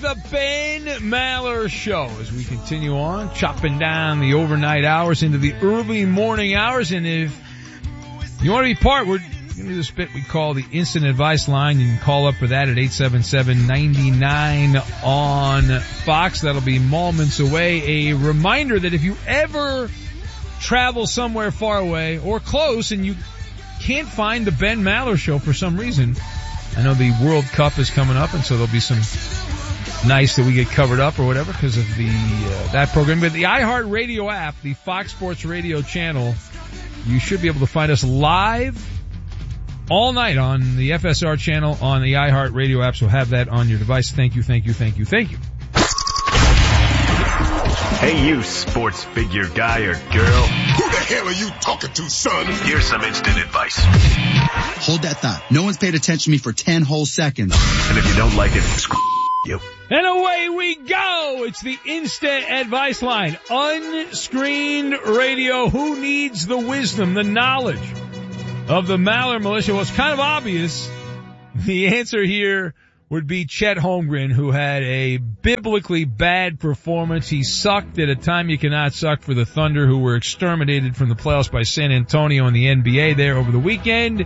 the Ben Maller Show as we continue on, chopping down the overnight hours into the early morning hours. And if you want to be part, we're going to do this bit we call the Instant Advice Line. You can call up for that at 877-99 on Fox. That'll be moments away. A reminder that if you ever travel somewhere far away or close and you can't find the Ben Maller Show for some reason, I know the World Cup is coming up, and so there'll be some nights that we get covered up or whatever because of the that program. But the iHeartRadio app, the Fox Sports Radio channel, you should be able to find us live all night on the FSR channel on the iHeartRadio app. So have that on your device. Thank you, thank you, thank you, thank you. Hey, you sports figure guy or girl. Who the hell are you talking to, son? Here's some instant advice. Hold that thought. No one's paid attention to me for 10 whole seconds. And if you don't like it, screw you. And away we go. It's the Instant Advice Line. Unscreened radio. Who needs the wisdom, the knowledge of the Maller Militia? Well, it's kind of obvious. The answer here would be Chet Holmgren, who had a biblically bad performance. He sucked at a time you cannot suck for the Thunder, who were exterminated from the playoffs by San Antonio in the NBA there over the weekend.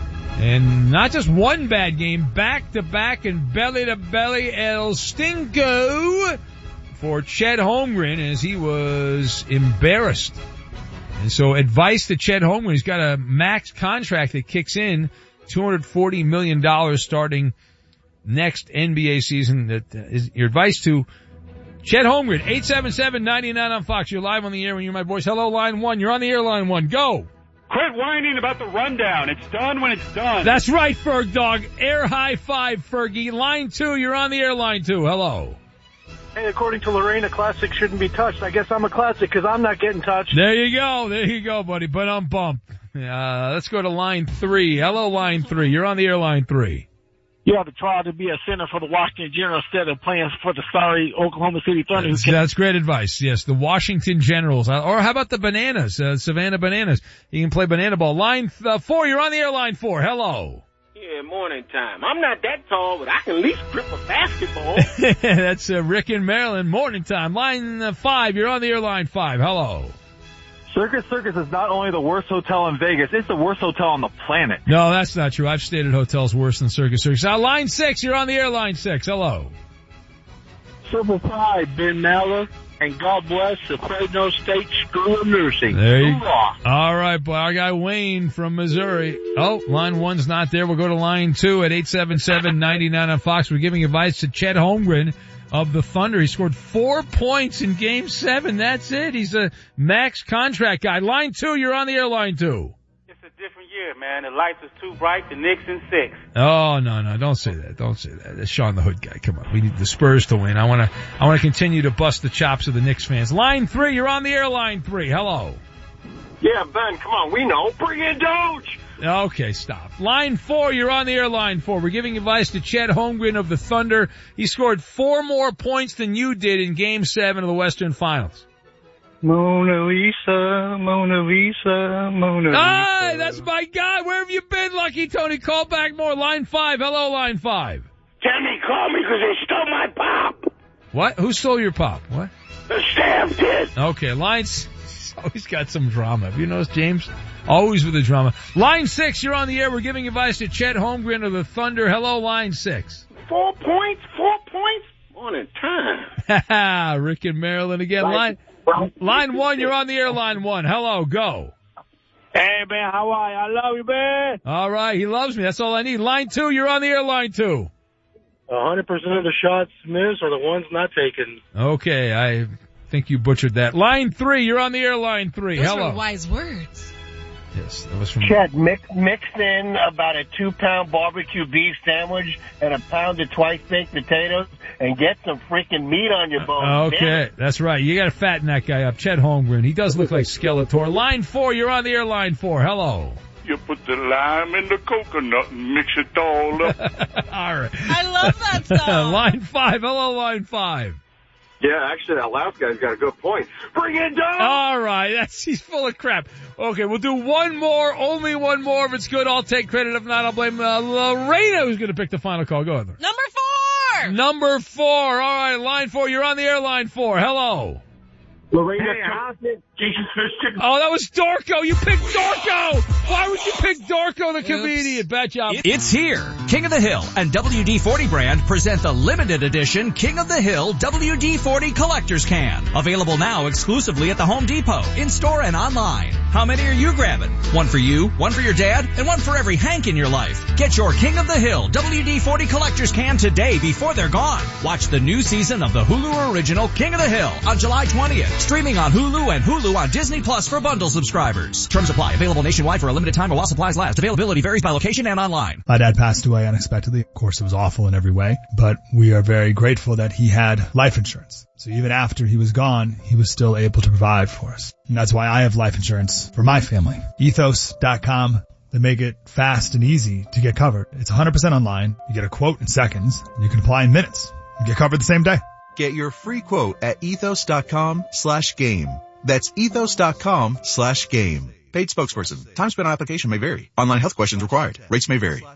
And not just one bad game, back-to-back and belly-to-belly El Stinko for Chet Holmgren as he was embarrassed. And so advice to Chet Holmgren, he's got a max contract that kicks in, $240 million starting next NBA season. That is your advice to Chet Holmgren. 877-99 on Fox. You're live on the air when you're my voice. Hello, line one. You're on the air, line one. Go. Quit whining about the rundown. It's done when it's done. That's right, Ferg Dog. Air high five, Fergie. Line two. You're on the air, line two. Hello. Hey, according to Lorraine, a classic shouldn't be touched. I guess I'm a classic because I'm not getting touched. There you go. There you go, buddy. But I'm bumped. Let's go to line three. Hello, line three. You're on the air, line three. You ought to try to be a center for the Washington Generals instead of playing for the sorry Oklahoma City Thunder. That's great advice. Yes, the Washington Generals. Or how about the Bananas, Savannah Bananas? You can play banana ball. Line four, you're on the air, line four. Hello. Yeah, morning time. I'm not that tall, but I can at least grip a basketball. That's Rick in Maryland. Morning time. Line five, you're on the air, line five. Hello. Circus is not only the worst hotel in Vegas, it's the worst hotel on the planet. No, that's not true. I've stayed at hotels worse than Circus. Line six, you're on the air, line six. Hello. Triple five, Ben Maller, and God bless the Fresno State School of Nursing. There you go. All right, boy. Our guy Wayne from Missouri. Oh, line one's not there. We'll go to line two at 877-99 on Fox. We're giving advice to Chet Holmgren of the Thunder. He scored 4 points in Game 7. That's it. He's a max contract guy. Line two, you're on the air, line two. It's a different year, man. The lights is too bright. The Knicks in 6. Oh, no. Don't say that. Don't say that. That's Sean the Hood guy. Come on. We need the Spurs to win. I want to continue to bust the chops of the Knicks fans. Line three, you're on the air, line three. Hello. Yeah, Ben, come on. We know. Bring in Doge. Okay, stop. Line four, you're on the air, line four. We're giving advice to Chet Holmgren of the Thunder. He scored 4 more points than you did in Game 7 of the Western Finals. Mona Lisa, Mona Lisa, Mona Lisa. Ah, that's my guy. Where have you been, Lucky Tony? Call back more. Line five. Hello, line five. Tammy, call me because they stole my pop. What? Who stole your pop? What? The staff did. Okay, lines. Always got some drama. Have you noticed, James? Always with the drama. Line six, you're on the air. We're giving advice to Chet Holmgren of the Thunder. Hello, line six. 4 points? 4 points? Morning time. Rick in Maryland again. Line one, you're on the air, line one. Hello, go. Hey, man, how are you? I love you, man. All right, he loves me. That's all I need. Line two, you're on the air, line two. 100% of the shots missed are the ones not taken. Okay, I think you butchered that. Line three, you're on the air, line three. Those Hello. were wise words. Yes, that was from... Chet, mix in about a 2-pound barbecue beef sandwich and a pound of twice-baked potatoes and get some freaking meat on your bones. Okay, that's right. You got to fatten that guy up. Chet Holmgren. He does look like Skeletor. Line four, you're on the air, line four. Hello. You put the lime in the coconut and mix it all up. All right. I love that song. Line five. Hello, line five. Yeah, actually, that last guy's got a good point. Bring it down! All right. He's full of crap. Okay, we'll do one more. Only one more. If it's good, I'll take credit. If not, I'll blame Lorena, who's going to pick the final call. Go ahead. Number 4! Number 4. All right, line 4. You're on the air, line 4. Hello. Lorena Thompson, Jason's Fish Chicken. Oh, that was Dorco. You picked Dorco. Why would you pick Dorco, the comedian? Bet job. It's here. King of the Hill and WD-40 brand present the limited edition King of the Hill WD-40 Collector's Can. Available now exclusively at the Home Depot, in-store and online. How many are you grabbing? One for you, one for your dad, and one for every Hank in your life. Get your King of the Hill WD-40 Collector's Can today before they're gone. Watch the new season of the Hulu original King of the Hill on July 20th. Streaming on Hulu and Hulu on Disney Plus for bundle subscribers. Terms apply. Available nationwide for a limited time while supplies last. Availability varies by location and online. My dad passed away unexpectedly. Of course, it was awful in every way, but we are very grateful that he had life insurance. So even after he was gone, he was still able to provide for us. And that's why I have life insurance for my family. Ethos.com. They make it fast and easy to get covered. It's 100% online. You get a quote in seconds. You can apply in minutes. You get covered the same day. Get your free quote at ethos.com/game. That's ethos.com/game. Paid spokesperson. Time spent on application may vary. Online health questions required. Rates may vary.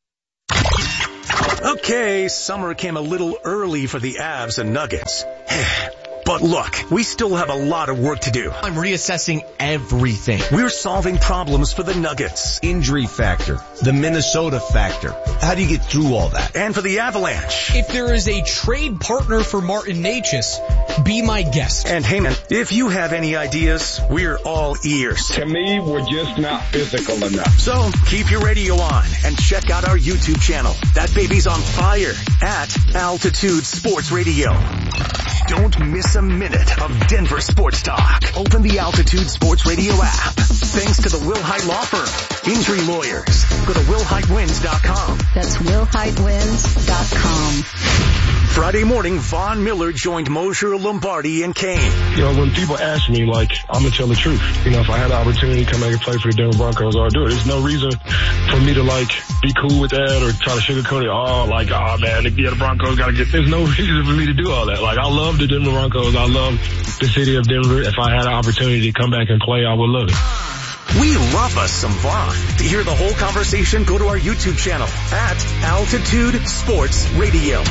Okay, summer came a little early for the Avs and Nuggets. But look, we still have a lot of work to do. I'm reassessing everything. We're solving problems for the Nuggets. Injury factor, the Minnesota factor. How do you get through all that? And for the Avalanche. If there is a trade partner for Martin Necas, be my guest. And hey man, if you have any ideas, we're all ears. To me, we're just not physical enough. So keep your radio on and check out our YouTube channel. That baby's on fire at Altitude Sports Radio. Don't miss a minute of Denver sports talk. Open the Altitude Sports Radio app. Thanks to the Will Hyde Law Firm. Injury lawyers. Go to willhydewins.com. That's willhydewins.com. Friday morning, Von Miller joined Mosher, Lombardi, and Kane. You know, when people ask me, like, I'm going to tell the truth. You know, if I had the opportunity to come back and play for the Denver Broncos, I'll do it. There's no reason for me to, like, be cool with that or try to sugarcoat it. Oh, man, the Broncos got to get... There's no reason for me to do all that. Like, I love the Denver Broncos. I love the city of Denver. If I had an opportunity to come back and play, I would love it. We love us some Vaughn. To hear the whole conversation, go to our YouTube channel at Altitude Sports Radio.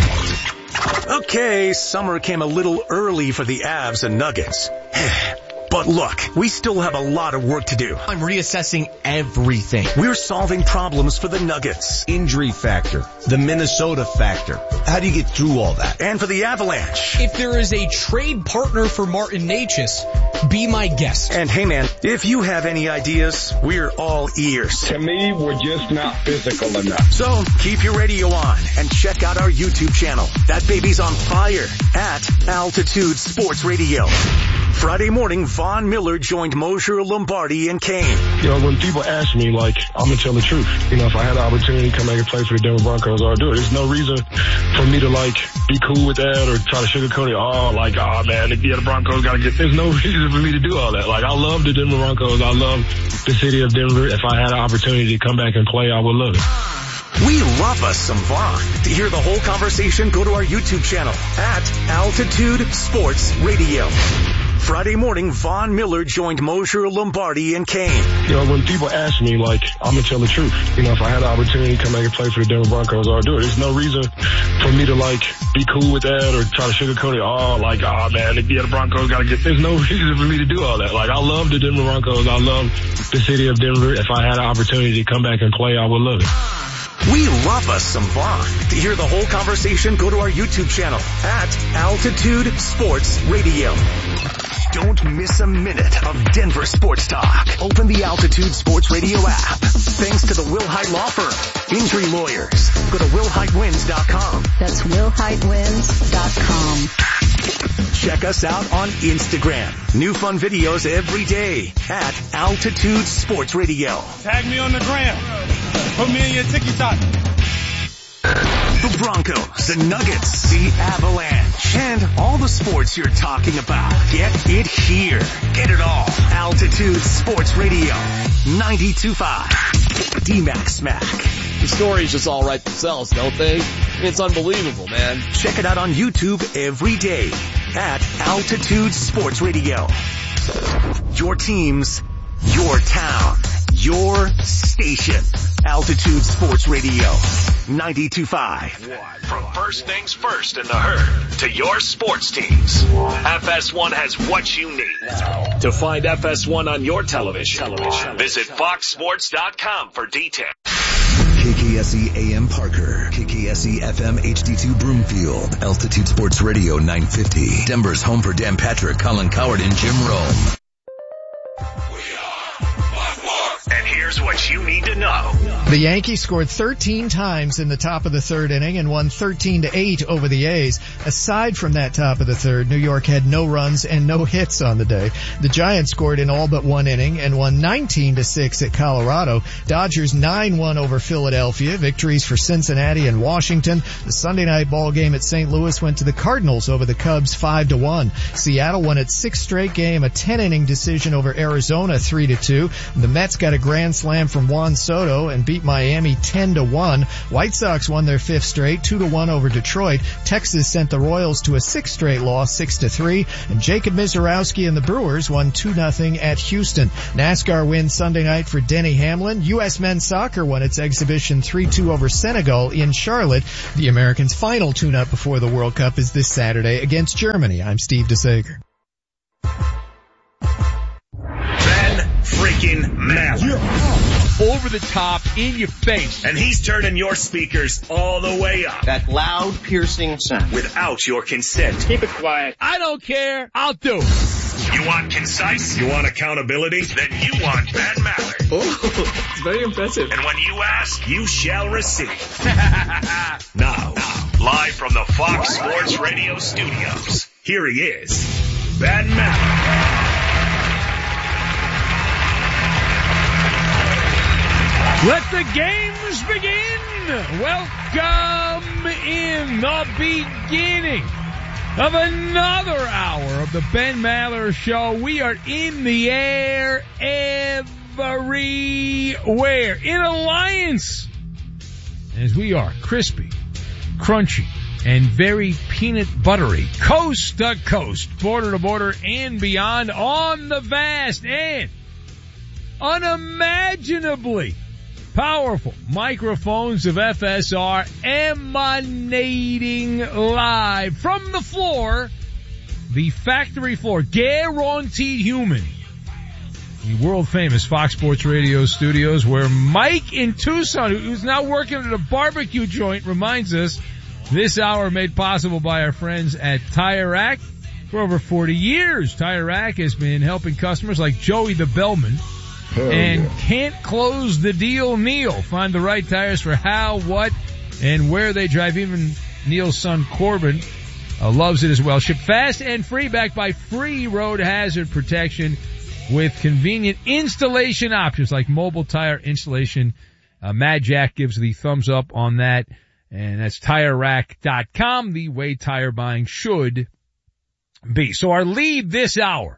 Okay, summer came a little early for the Avs and Nuggets. But look, we still have a lot of work to do. I'm reassessing everything. We're solving problems for the Nuggets. Injury factor, the Minnesota factor. How do you get through all that? And for the Avalanche. If there is a trade partner for Martin Necas, be my guest. And hey man, if you have any ideas, we're all ears. To me, we're just not physical enough. So keep your radio on and check out our YouTube channel. That baby's on fire at Altitude Sports Radio. Friday morning, Von Miller joined Mosher, Lombardi, and Kane. You know, when people ask me, like, I'm going to tell the truth. You know, if I had the opportunity to come back and play for the Denver Broncos, I'll do it. There's no reason for me to, like, be cool with that or try to sugarcoat it. Oh, man, the Broncos got to get... There's no reason for me to do all that. Like, I love the Denver Broncos. I love the city of Denver. If I had an opportunity to come back and play, I would love it. We love us some Vaughn. To hear the whole conversation, go to our YouTube channel at Altitude Sports Radio. Friday morning, Von Miller joined Mosher, Lombardi, and Kane. You know, when people ask me, like, I'm going to tell the truth. You know, if I had the opportunity to come back and play for the Denver Broncos, I'll do it. There's no reason for me to, like, be cool with that or try to sugarcoat it. Oh, man, the Broncos got to get... There's no reason for me to do all that. Like, I love the Denver Broncos. I love the city of Denver. If I had an opportunity to come back and play, I would love it. We love us some Vaughn. To hear the whole conversation, go to our YouTube channel at Altitude Sports Radio. Don't miss a minute of Denver sports talk. Open the Altitude Sports Radio app. Thanks to the Will Hyde Law Firm. Injury lawyers. Go to willhydewins.com. That's willhydewins.com. Check us out on Instagram. New fun videos every day at Altitude Sports Radio. Tag me on the gram. Put me in your TikTok. The Broncos, the Nuggets, the Avalanche, and all the sports you're talking about. Get it here. Get it all. Altitude Sports Radio. 92.5. D-Max Smack. The stories just all write themselves, don't they? It's unbelievable, man. Check it out on YouTube every day at Altitude Sports Radio. Your teams, your town, your station. Altitude Sports Radio, 92.5. From first things first in the herd to your sports teams, FS1 has what you need. To find FS1 on your television, visit foxsports.com for details. KKSE AM Parker, KKSE FM HD2 Broomfield, Altitude Sports Radio 950, Denver's home for Dan Patrick, Colin Coward, and Jim Rome. And here's what you need to know. The Yankees scored 13 times in the top of the third inning and won 13-8 over the A's. Aside from that top of the third, New York had no runs and no hits on the day. The Giants scored in all but one inning and won 19-6 at Colorado. Dodgers 9-1 over Philadelphia. Victories for Cincinnati and Washington. The Sunday night ball game at St. Louis went to the Cardinals over the Cubs 5-1. Seattle won its sixth straight game, a 10-inning decision over Arizona 3-2. The Mets got a grand slam from Juan Soto and beat Miami 10-1. White Sox won their fifth straight, 2-1 over Detroit. Texas sent the Royals to a sixth straight loss, 6-3. And Jacob Mizorowski and the Brewers won 2-0 at Houston. NASCAR wins Sunday night for Denny Hamlin. U.S. men's soccer won its exhibition 3-2 over Senegal in Charlotte. The Americans' final tune-up before the World Cup is this Saturday against Germany. I'm Steve DeSager. Freaking Maller. Over the top, in your face. And he's turning your speakers all the way up. That loud, piercing sound. Without your consent. Keep it quiet. I don't care. I'll do it. You want concise? You want accountability? Then you want Ben Maller. Oh, it's very impressive. And when you ask, you shall receive. Now, live from the Fox Sports Radio studios, here he is, Ben Maller. Let the games begin. Welcome in the beginning of another hour of the Ben Maller Show. We are in the air everywhere in alliance as we are crispy, crunchy, and very peanut buttery, coast to coast, border to border, and beyond on the vast and unimaginably powerful microphones of FSR emanating live from the floor, the factory floor, guaranteed human, the world famous Fox Sports Radio studios, where Mike in Tucson, who's now working at a barbecue joint, reminds us this hour made possible by our friends at Tire Rack. For over 40 years, Tire Rack has been helping customers like Joey the Bellman and can't close the deal, Neil. Find the right tires for how, what, and where they drive. Even Neil's son Corbin loves it as well. Ship fast and free, backed by free road hazard protection with convenient installation options like mobile tire installation. Mad Jack gives the thumbs up on that, and that's TireRack.com, the way tire buying should be. So our lead this hour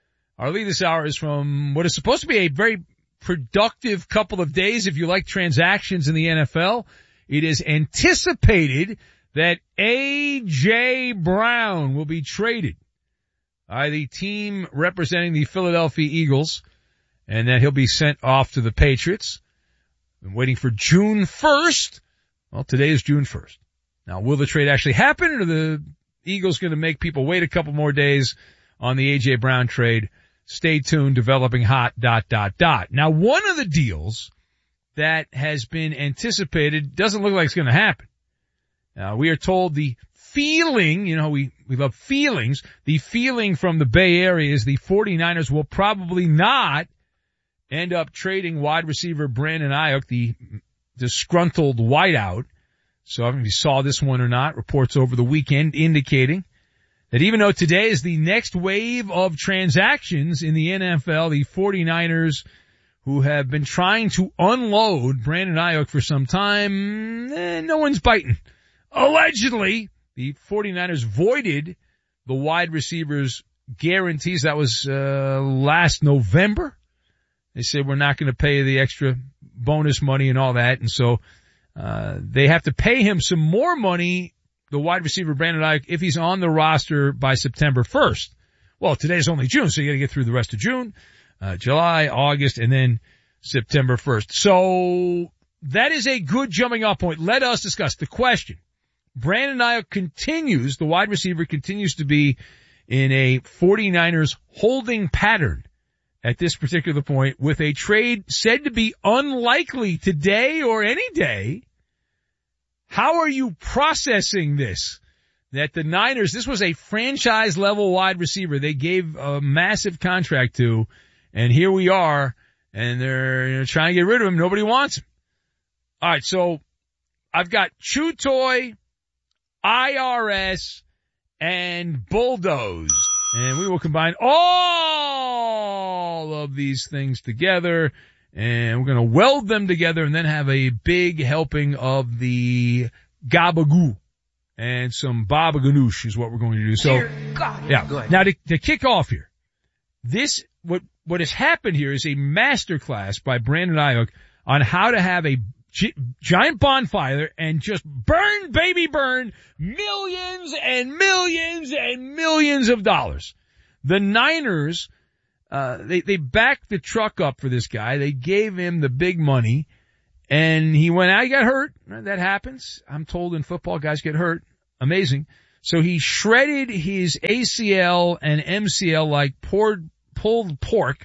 is from what is supposed to be a very productive couple of days if you like transactions in the NFL. It is anticipated that A.J. Brown will be traded by the team representing the Philadelphia Eagles, and that he'll be sent off to the Patriots. Been waiting for June 1st. Well, today is June 1st. Now, will the trade actually happen, or are the Eagles going to make people wait a couple more days on the A.J. Brown trade? Stay tuned, developing hot, ... Now, one of the deals that has been anticipated doesn't look like it's going to happen. We are told the feeling, we love feelings, the feeling from the Bay Area is the 49ers will probably not end up trading wide receiver Brandon Ayuk, the disgruntled wideout. So I don't know if you saw this one or not. Reports over the weekend indicating that even though today is the next wave of transactions in the NFL, the 49ers, who have been trying to unload Brandon Ayuk for some time, no one's biting. Allegedly, the 49ers voided the wide receivers' guarantees. That was last November. They said we're not going to pay the extra bonus money and all that, and so they have to pay him some more money, the wide receiver Brandon Ayuk, if he's on the roster by September 1st. Well, today's only June, so you got to get through the rest of June, July, August, and then September 1st. So that is a good jumping off point. Let us discuss the question. Brandon Ayuk continues, the wide receiver continues to be in a 49ers holding pattern at this particular point, with a trade said to be unlikely today or any day. How are you processing this? That the Niners, this was a franchise level wide receiver they gave a massive contract to, and here we are, and they're trying to get rid of him. Nobody wants him. All right, so I've got Chew Toy, IRS, and Bulldoze, and we will combine all of these things together, and we're going to weld them together and then have a big helping of the gabagoo and some baba ganoush is what we're going to do. So, yeah. Now to kick off here, this, what has happened here is a masterclass by Brandon Ayuk on how to have a giant bonfire and just burn, baby, burn millions and millions and millions of dollars. The Niners, they backed the truck up for this guy. They gave him the big money, and he went out. He got hurt. That happens. I'm told in football, guys get hurt. Amazing. So he shredded his ACL and MCL like pulled pork,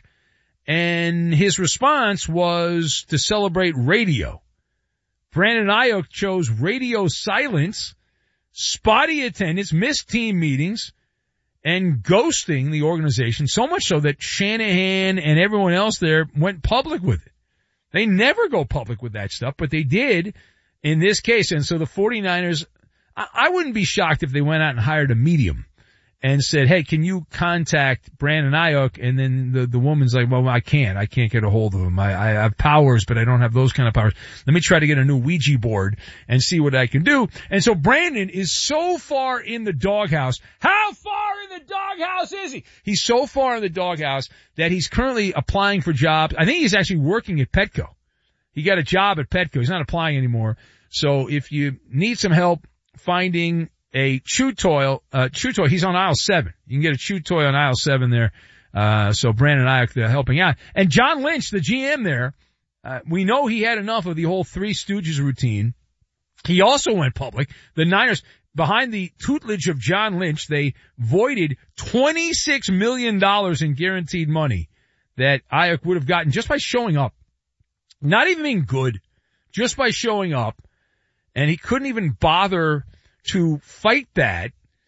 and his response was to celebrate radio. Brandon Ayuk chose radio silence, spotty attendance, missed team meetings, and ghosting the organization, so much so that Shanahan and everyone else there went public with it. They never go public with that stuff, but they did in this case. And so the 49ers, I wouldn't be shocked if they went out and hired a medium and said, hey, can you contact Brandon Ayuk? And then the woman's like, well, I can't get a hold of him. I have powers, but I don't have those kind of powers. Let me try to get a new Ouija board and see what I can do. And so Brandon is so far in the doghouse. How far in the doghouse is he? He's so far in the doghouse that he's currently applying for jobs. I think he's actually working at Petco. He got a job at Petco. He's not applying anymore. So if you need some help finding a Chew Toy, he's on aisle 7. You can get a Chew Toy on aisle 7 there. So Brandon Ayuk, they're helping out. And John Lynch, the GM there, we know he had enough of the whole Three Stooges routine. He also went public. The Niners, behind the tutelage of John Lynch, they voided $26 million in guaranteed money that Ayuk would have gotten just by showing up. Not even being good, just by showing up. And he couldn't even bother to fight that,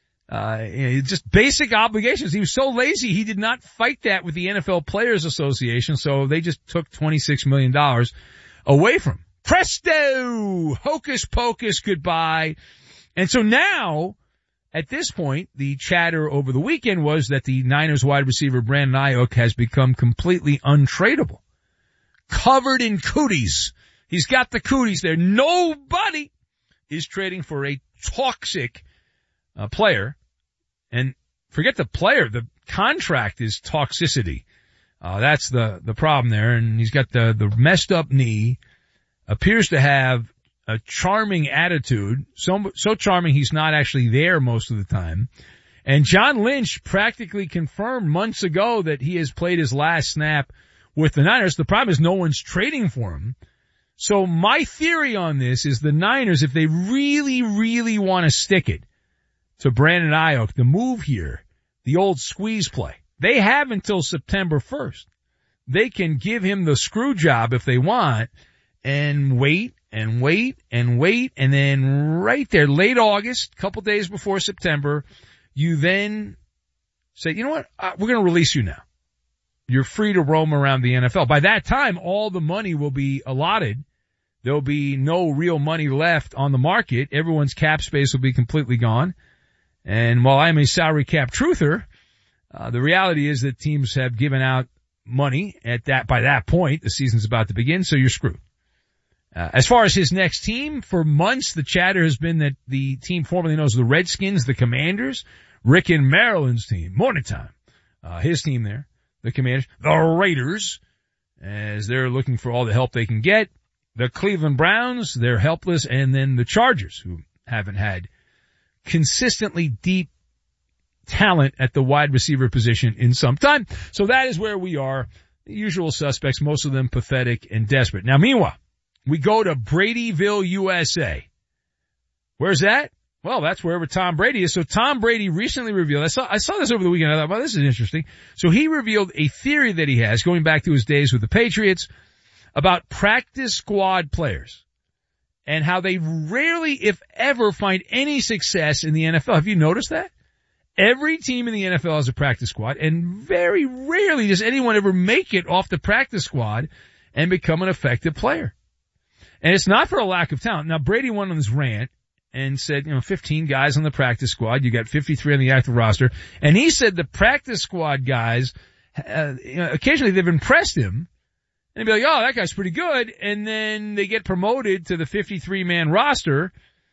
just basic obligations. He was so lazy, he did not fight that with the NFL Players Association, so they just took $26 million away from him. Presto! Hocus pocus, goodbye. And so now, at this point, the chatter over the weekend was that the Niners wide receiver Brandon Ayuk has become completely untradeable. Covered in cooties. He's got the cooties there. Nobody is trading for a toxic player, and forget the player, the contract is toxicity. That's the problem there, and he's got the messed up knee, appears to have a charming attitude, so charming he's not actually there most of the time. And John Lynch practically confirmed months ago that he has played his last snap with the Niners. The problem is no one's trading for him. So my theory on this is the Niners, if they really, really want to stick it to Brandon Ayuk, the move here, the old squeeze play, they have until September 1st. They can give him the screw job if they want and wait and wait and wait. And then right there, late August, couple days before September, you then say, you know what, we're going to release you now. You're free to roam around the NFL. By that time, all the money will be allotted. There'll be no real money left on the market. Everyone's cap space will be completely gone. And while I'm a salary cap truther, the reality is that teams have given out money by that point. The season's about to begin, so you're screwed. As far as his next team, for months the chatter has been that the team formerly known as the Redskins, the Commanders, Rick and Maryland's team, Morning Time, his team there. The Commanders, the Raiders, as they're looking for all the help they can get. The Cleveland Browns, they're helpless. And then the Chargers, who haven't had consistently deep talent at the wide receiver position in some time. So that is where we are. The usual suspects, most of them pathetic and desperate. Now, meanwhile, we go to Bradyville, USA. Where's that? Well, that's wherever Tom Brady is. So Tom Brady recently revealed, I saw this over the weekend. I thought, well, this is interesting. So he revealed a theory that he has going back to his days with the Patriots about practice squad players and how they rarely, if ever, find any success in the NFL. Have you noticed that? Every team in the NFL has a practice squad, and very rarely does anyone ever make it off the practice squad and become an effective player. And it's not for a lack of talent. Now, Brady went on this rant and said, 15 guys on the practice squad. You got 53 on the active roster. And he said the practice squad guys, occasionally they've impressed him. And he'd be like, oh, that guy's pretty good. And then they get promoted to the 53-man roster,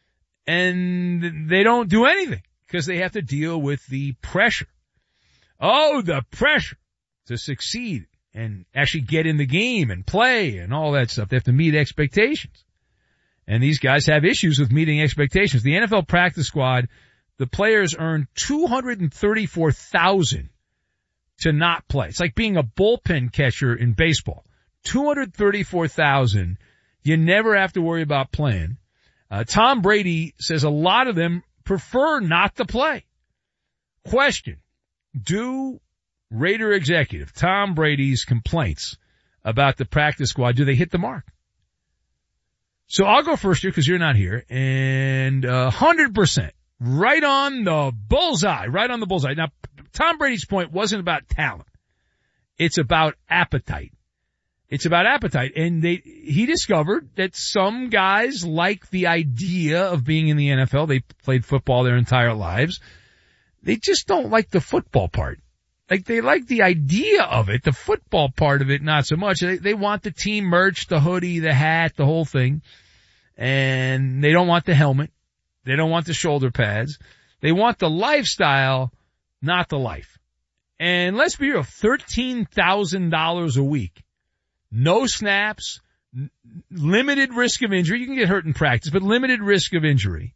and they don't do anything because they have to deal with the pressure. Oh, the pressure to succeed and actually get in the game and play and all that stuff. They have to meet expectations. And these guys have issues with meeting expectations. The NFL practice squad, the players earn $234,000 to not play. It's like being a bullpen catcher in baseball. $234,000. You never have to worry about playing. Tom Brady says a lot of them prefer not to play. Question: do Raider executive Tom Brady's complaints about the practice squad, do they hit the mark? So I'll go first here because you're not here, and 100%, right on the bullseye, right on the bullseye. Now, Tom Brady's point wasn't about talent. It's about appetite. It's about appetite. And he discovered that some guys like the idea of being in the NFL. They played football their entire lives. They just don't like the football part. Like, they like the idea of it, the football part of it, not so much. They want the team merch, the hoodie, the hat, the whole thing. And they don't want the helmet. They don't want the shoulder pads. They want the lifestyle, not the life. And let's be real, $13,000 a week. No snaps, limited risk of injury. You can get hurt in practice, but limited risk of injury.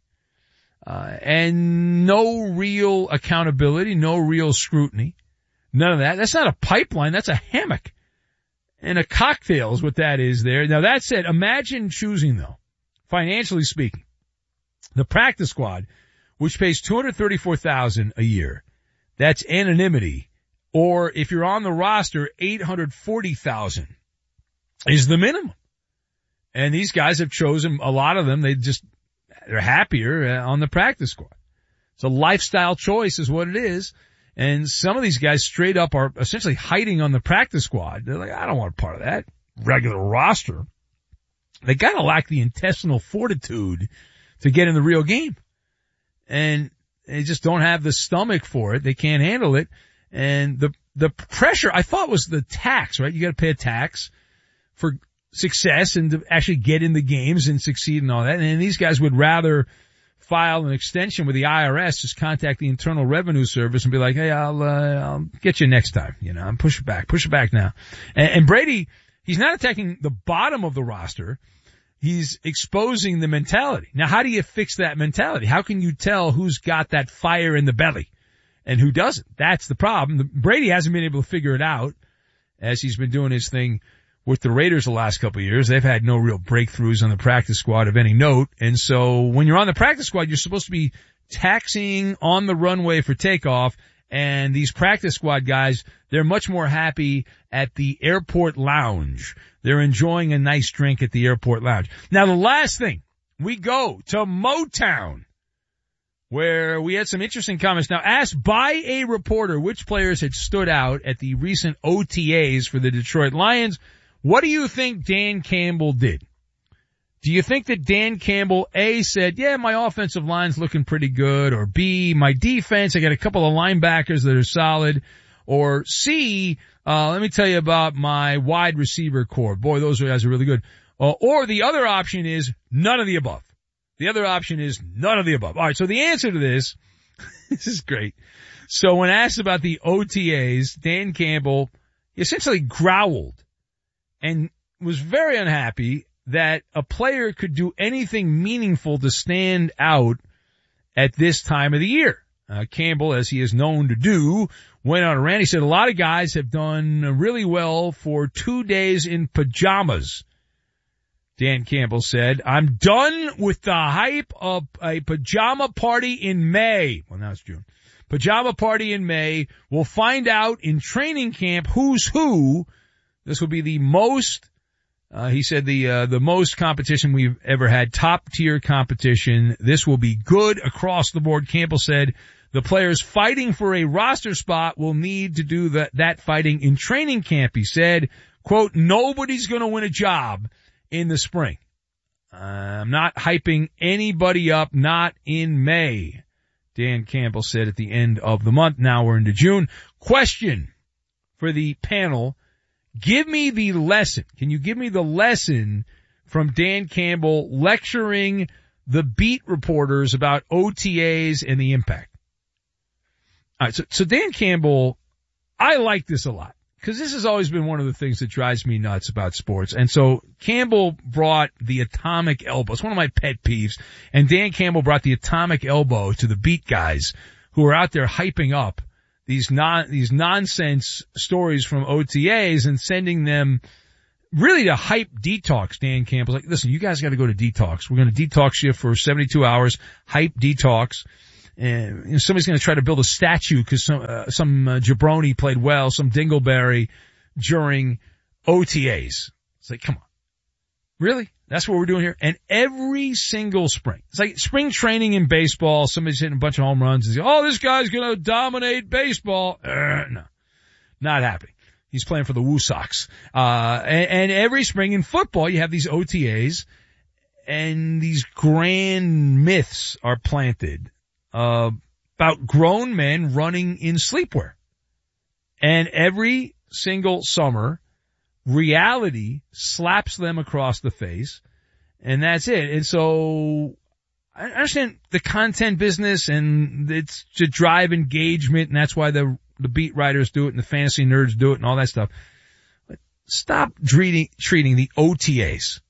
And no real accountability, no real scrutiny. None of that. That's not a pipeline. That's a hammock. And a cocktail is what that is there. Now, that said, imagine choosing, though, financially speaking, the practice squad, which pays $234,000 a year. That's anonymity. Or if you're on the roster, $840,000 is the minimum. And these guys have chosen, a lot of them, they're happier on the practice squad. It's a lifestyle choice is what it is. And some of these guys straight up are essentially hiding on the practice squad. They're like, I don't want part of that regular roster. They gotta lack the intestinal fortitude to get in the real game. And they just don't have the stomach for it. They can't handle it. And the pressure, I thought, was the tax, right? You gotta pay a tax for success and to actually get in the games and succeed and all that. And these guys would rather file an extension with the IRS, just contact the Internal Revenue Service and be like, hey, I'll get you next time. Push it back now. And Brady, he's not attacking the bottom of the roster. He's exposing the mentality. Now, how do you fix that mentality? How can you tell who's got that fire in the belly and who doesn't? That's the problem. Brady hasn't been able to figure it out as he's been doing his thing with the Raiders the last couple of years. They've had no real breakthroughs on the practice squad of any note. And so when you're on the practice squad, you're supposed to be taxiing on the runway for takeoff. And these practice squad guys, they're much more happy at the airport lounge. They're enjoying a nice drink at the airport lounge. Now, the last thing, we go to Motown, where we had some interesting comments. Now, asked by a reporter which players had stood out at the recent OTAs for the Detroit Lions, what do you think Dan Campbell did? Do you think that Dan Campbell, A, said, yeah, my offensive line's looking pretty good, or B, my defense, I got a couple of linebackers that are solid, or C, let me tell you about my wide receiver core. Boy, those guys are really good. Or the other option is none of the above. The other option is none of the above. All right, so the answer to this is great. So when asked about the OTAs, Dan Campbell essentially growled and was very unhappy that a player could do anything meaningful to stand out at this time of the year. Campbell, as he is known to do, went on a rant. He said a lot of guys have done really well for 2 days in pajamas. Dan Campbell said, I'm done with the hype of a pajama party in May. Well, now it's June. Pajama party in May. We'll find out in training camp who's who. This will be the most, he said, the most competition we've ever had, top tier competition. This will be good across the board. Campbell said the players fighting for a roster spot will need to do that fighting in training camp. He said, quote, nobody's going to win a job in the spring. I'm not hyping anybody up, not in May, Dan Campbell said at the end of the month. Now we're into June. Question for the panel. Give me the lesson. Can you give me the lesson from Dan Campbell lecturing the beat reporters about OTAs and the impact? All right, so Dan Campbell, I like this a lot because this has always been one of the things that drives me nuts about sports. And so Campbell brought the atomic elbow. It's one of my pet peeves. And Dan Campbell brought the atomic elbow to the beat guys who are out there hyping up these nonsense stories from OTAs and sending them really to hype detox. Dan Campbell's like, listen, you guys got to go to detox. We're going to detox you for 72 hours, hype detox. And somebody's going to try to build a statue because some jabroni played well, some dingleberry during OTAs. It's like, come on. Really? That's what we're doing here? And every single spring, it's like spring training in baseball. Somebody's hitting a bunch of home runs and say, oh, this guy's going to dominate baseball. No, not happening. He's playing for the Woo Sox. And every spring in football, you have these OTAs and these grand myths are planted about grown men running in sleepwear. And every single summer, reality slaps them across the face, and that's it. And so I understand the content business, and it's to drive engagement, and that's why the beat writers do it and the fantasy nerds do it and all that stuff. But stop treating the OTAs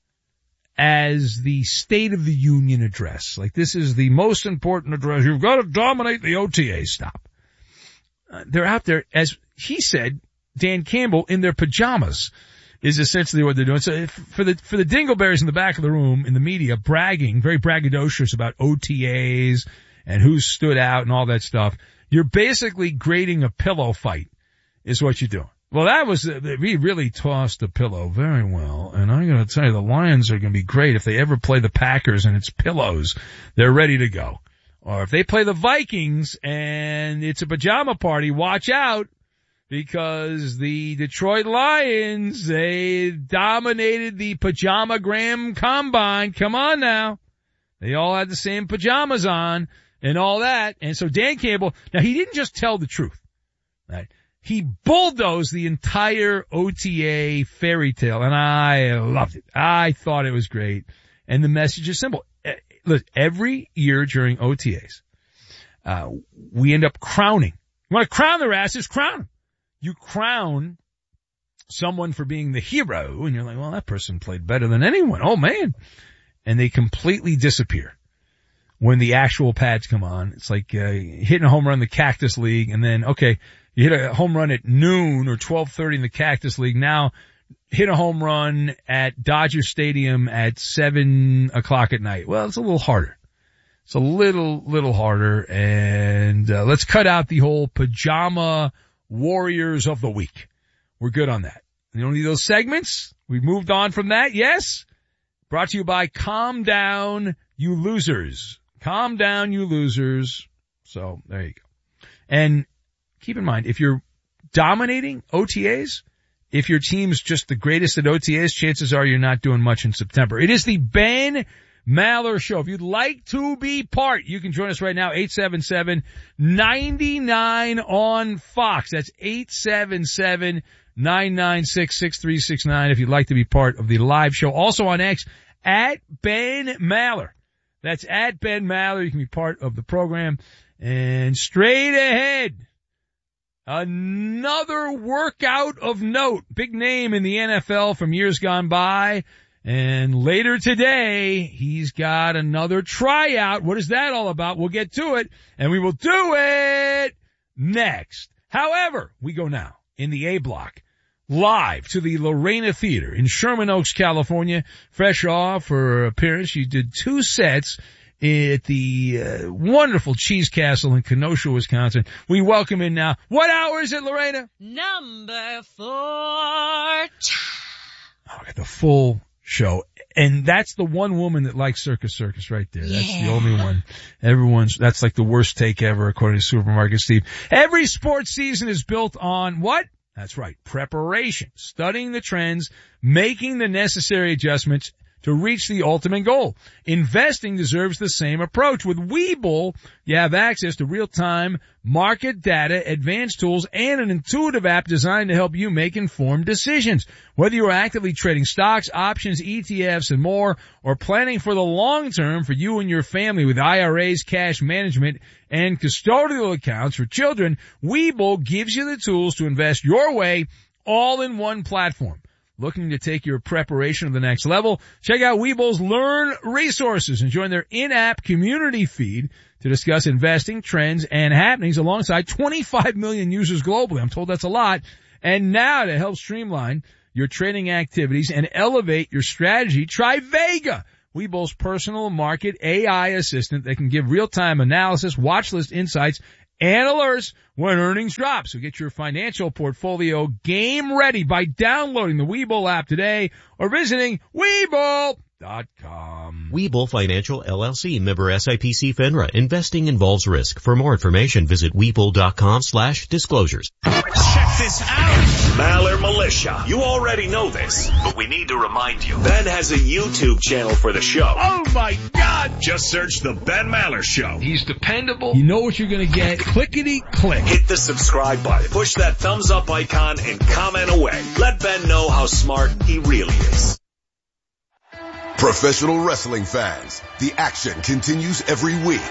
as the State of the Union address. Like, this is the most important address. You've got to dominate the OTAs. Stop. They're out there, as he said, Dan Campbell, in their pajamas is essentially what they're doing. So for the dingleberries in the back of the room in the media bragging, very braggadocious about OTAs and who stood out and all that stuff, you're basically grading a pillow fight is what you're doing. Well, we really tossed the pillow very well. And I'm going to tell you, the Lions are going to be great if they ever play the Packers and it's pillows. They're ready to go. Or if they play the Vikings and it's a pajama party, watch out, because the Detroit Lions, they dominated the Pajamagram Combine. Come on now. They all had the same pajamas on and all that. And so Dan Campbell, now he didn't just tell the truth, right? He bulldozed the entire OTA fairy tale, and I loved it. I thought it was great. And the message is simple. Look, every year during OTAs, we end up crowning. You want to crown their asses? Crown them. You crown someone for being the hero, and you're like, well, that person played better than anyone. Oh, man. And they completely disappear when the actual pads come on. It's like hitting a home run in the Cactus League, and then, okay, you hit a home run at noon or 12:30 in the Cactus League. Now hit a home run at Dodger Stadium at 7 o'clock at night. Well, it's a little harder. It's a little harder, and let's cut out the whole pajama Warriors of the week. We're good on that. You don't need those segments. We've moved on from that. Yes. Brought to you by Calm Down, You Losers. Calm down, you losers. So there you go. And keep in mind, if you're dominating OTAs, if your team's just the greatest at OTAs, chances are you're not doing much in September. It is the Ben Maller Show. If you'd like to be part, you can join us right now, 877-99 on Fox. That's 877-996-6369 if you'd like to be part of the live show. Also on X, at Ben Maller. That's at Ben Maller. You can be part of the program. And straight ahead, another workout of note. Big name in the NFL from years gone by. And later today, he's got another tryout. What is that all about? We'll get to it, and we will do it next. However, we go now in the A block, live to the Lorena Theater in Sherman Oaks, California. Fresh off her appearance, she did 2 sets at the wonderful Cheese Castle in Kenosha, Wisconsin. We welcome in now. What hour is it, Lorena? Number 4. Oh, the full show. And that's the one woman that likes Circus right there. Yeah. That's the only one. That's like the worst take ever, according to Supermarket Steve. Every sports season is built on what? That's right. Preparation. Studying the trends, making the necessary adjustments to reach the ultimate goal. Investing deserves the same approach. With Webull, you have access to real-time market data, advanced tools, and an intuitive app designed to help you make informed decisions. Whether you are actively trading stocks, options, ETFs, and more, or planning for the long term for you and your family with IRAs, cash management, and custodial accounts for children, Webull gives you the tools to invest your way all in one platform. Looking to take your preparation to the next level? Check out Webull's Learn resources and join their in-app community feed to discuss investing, trends, and happenings alongside 25 million users globally. I'm told that's a lot. And now to help streamline your trading activities and elevate your strategy, try Vega, Webull's personal market AI assistant that can give real-time analysis, watch list insights, and alerts when earnings drop. So get your financial portfolio game ready by downloading the Webull app today or visiting Webull.com. Webull Financial LLC, member SIPC FINRA. Investing involves risk. For more information, visit Webull.com/disclosures. Check this out. Maller Militia. You already know this, but we need to remind you. Ben has a YouTube channel for the show. Oh my God! Just search The Ben Maller Show. He's dependable. You know what you're gonna get. Clickety click. Hit the subscribe button. Push that thumbs up icon and comment away. Let Ben know how smart he really is. Professional wrestling fans, the action continues every week.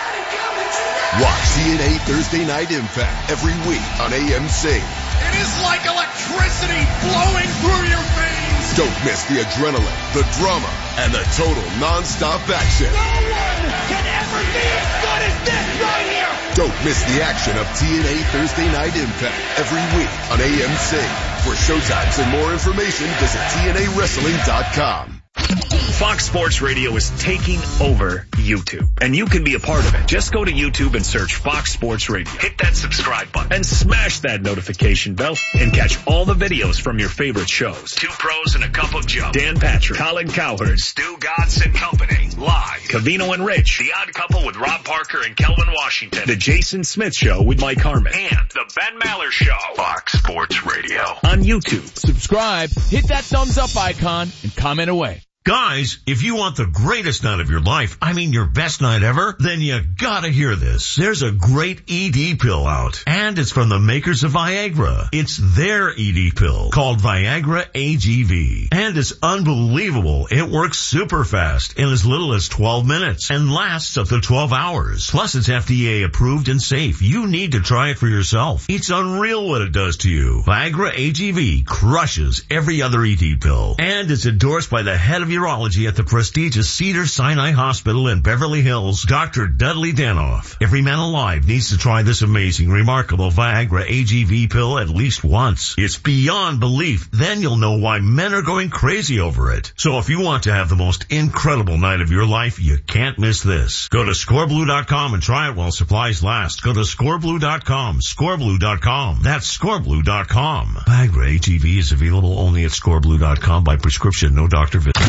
Watch TNA Thursday Night Impact every week on AMC. It is like electricity flowing through your veins. Don't miss the adrenaline, the drama, and the total non-stop action. No one can ever be as good as this right here. Don't miss the action of TNA Thursday Night Impact every week on AMC. For showtimes and more information, visit TNAWrestling.com. Fox Sports Radio is taking over YouTube, and you can be a part of it. Just go to YouTube and search Fox Sports Radio. Hit that subscribe button and smash that notification bell and catch all the videos from your favorite shows. Two Pros and a Cup of Joe. Dan Patrick, Colin Cowherd, Stu Gatz and Company. Live. Covino and Rich. The Odd Couple with Rob Parker and Kelvin Washington. The Jason Smith Show with Mike Harmon. And The Ben Maller Show. Fox Sports Radio. On YouTube. Subscribe, hit that thumbs up icon, and comment away. Guys, if you want the greatest night of your life, I mean your best night ever, then you gotta hear this. There's a great ED pill out, and it's from the makers of Viagra. It's their ED pill called Viagra AGV, and it's unbelievable. It works super fast in as little as 12 minutes and lasts up to 12 hours. Plus, it's FDA approved and safe. You need to try it for yourself. It's unreal what it does to you. Viagra AGV crushes every other ED pill, and it's endorsed by the head of urology at the prestigious Cedars-Sinai Hospital in Beverly Hills, Dr. Dudley Danoff. Every man alive needs to try this amazing, remarkable Viagra AGV pill at least once. It's beyond belief. Then you'll know why men are going crazy over it. So if you want to have the most incredible night of your life, you can't miss this. Go to scoreblue.com and try it while supplies last. Go to scoreblue.com, scoreblue.com. That's scoreblue.com. Viagra AGV is available only at scoreblue.com by prescription, no doctor visit.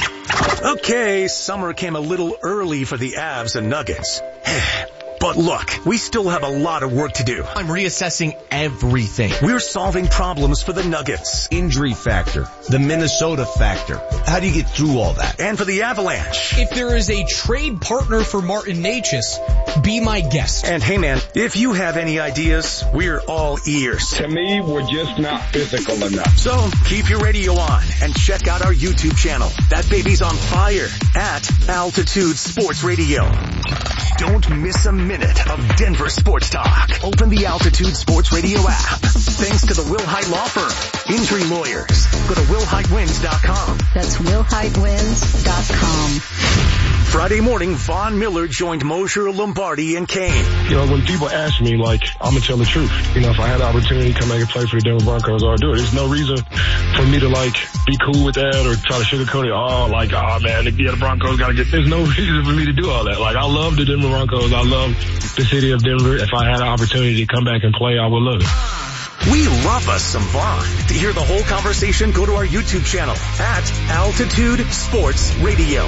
Okay, summer came a little early for the Avs and Nuggets. But look, we still have a lot of work to do. I'm reassessing everything. We're solving problems for the Nuggets. Injury factor, the Minnesota factor. How do you get through all that? And for the Avalanche. If there is a trade partner for Martin Necas, be my guest. And hey man, if you have any ideas, we're all ears. To me, we're just not physical enough. So keep your radio on and check out our YouTube channel. That baby's on fire at Altitude Sports Radio. Don't miss a minute minute of Denver sports talk. Open the Altitude Sports Radio app. Thanks to the Will Hite Law Firm. Injury lawyers. Go to willhitewins.com. That's willhitewins.com. Friday morning, Von Miller joined Mosher, Lombardi, and Kane. You know, when people ask me, like, I'm going to tell the truth. You know, if I had the opportunity to come back and play for the Denver Broncos, I'd do it. There's no reason for me to, like, be cool with that or try to sugarcoat it. Oh, man, the Broncos got to get... There's no reason for me to do all that. Like, I love the Denver Broncos. I love the city of Denver. If I had an opportunity to come back and play, I would love it. We love us some Vaughn. To hear the whole conversation, go to our YouTube channel at Altitude Sports Radio.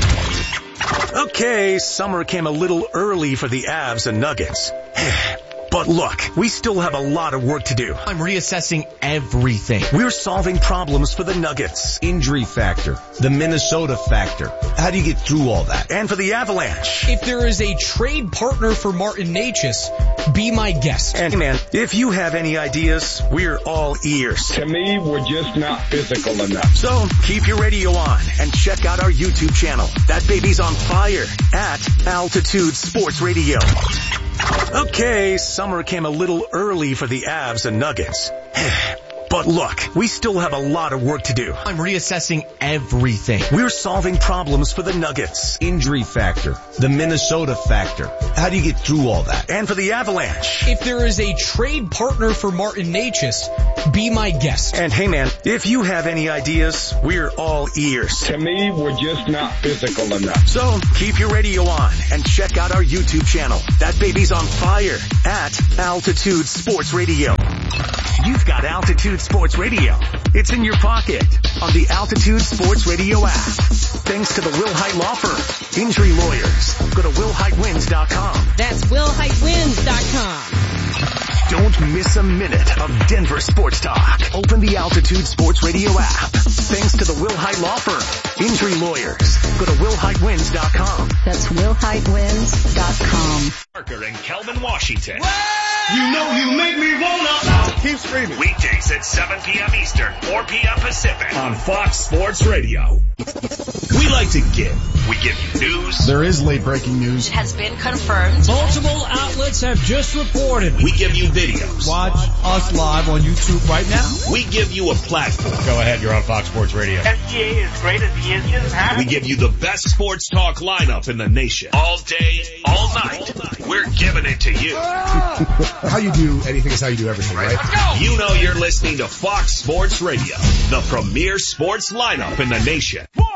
Okay, summer came a little early for the Avs and Nuggets. But look, we still have a lot of work to do. I'm reassessing everything. We're solving problems for the Nuggets. Injury factor. The Minnesota factor. How do you get through all that? And for the Avalanche. If there is a trade partner for Martin Necas, be my guest. And man, if you have any ideas, we're all ears. To me, we're just not physical enough. So keep your radio on and check out our YouTube channel. That baby's on fire at Altitude Sports Radio. Okay, summer came a little early for the Avs and Nuggets. But look, we still have a lot of work to do. I'm reassessing everything. We're solving problems for the Nuggets. Injury factor. The Minnesota factor. How do you get through all that? And for the Avalanche. If there is a trade partner for Martin Necas, be my guest. And hey man, if you have any ideas, we're all ears. To me, we're just not physical enough. So keep your radio on and check out our YouTube channel. That baby's on fire at Altitude Sports Radio. You've got Altitude Sports Radio. It's in your pocket on the Altitude Sports Radio app. Thanks to the Will Hite Law Firm. Injury lawyers. Go to willhitewins.com. That's willhitewins.com. Don't miss a minute of Denver sports talk. Open the Altitude Sports Radio app. Thanks to the Will Hite Law Firm. Injury lawyers. Go to willhitewins.com. That's willhitewins.com. Parker and Kelvin Washington. You know you make me wanna keep screaming. Weekdays at 7 p.m. Eastern, 4 p.m. Pacific on Fox Sports Radio. We like to give. We give you news. There is late breaking news. It has been confirmed. Multiple outlets have just reported. We give you videos. Watch us live on YouTube right now. We give you a platform. Go ahead, you're on Fox Sports Radio. SGA is great as he is just happy. We give you the best sports talk lineup in the nation. All day, all night. We're giving it to you. How you do anything is how you do everything, right? Let's go! You know you're listening to Fox Sports Radio, the premier sports lineup in the nation.